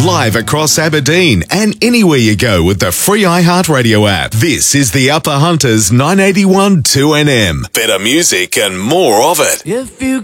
Live across Aberdeen and anywhere you go with the free iHeartRadio app. This is the Upper Hunters 981 2NM. Better music and more of it. If you